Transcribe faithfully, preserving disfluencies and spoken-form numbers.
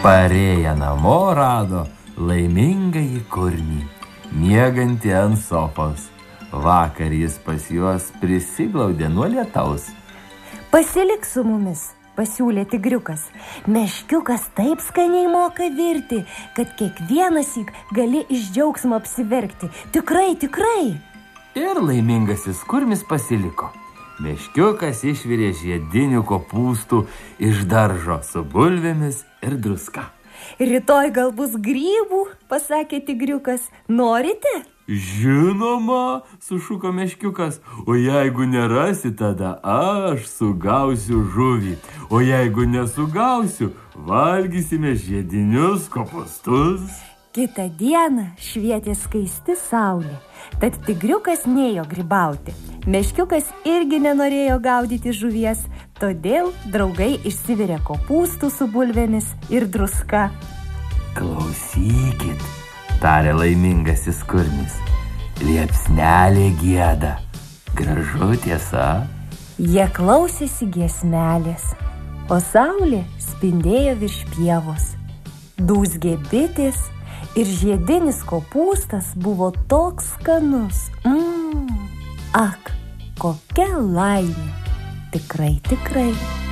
Parėję namo rado laimingąjį kurnį, miegantį ant sofos. Vakar jis pas juos prisiglaudė nuo lietaus. Pasilik su mumis, pasiūlė tigriukas. Meškiukas taip skaniai moka virti, kad kiekvienąsyk gali iš džiaugsmo apsiverkti. Tikrai, tikrai. Ir laimingasis kurmis pasiliko. Meškiukas išvirė žiedinių kopūstų iš daržo su bulvėmis ir druska. Rytoj gal bus grybų, pasakė tigriukas. Norite? Žinoma, sušuko meškiukas. O jeigu nerasi, tada aš sugausiu žuvį. O jeigu nesugausiu, valgysime žiedinius kopūstus. Kitą dieną švietė skaisti saulė, tad tigriukas nėjo grybauti. Meškiukas irgi nenorėjo gaudyti žuvies, todėl draugai išsivirė kopūstų su bulvėmis ir druska. Klausykit, tarė laimingasis kurmis. Liepsnelė gieda. Gražu, tiesa? Jie klausėsi giesmelės, o saulė spindėjo virš pievos. Dūzgė bitės ir žiedinis kopūstas buvo toks skanus. Mm. Ak, kokia laimė. Tikrai, tikrai.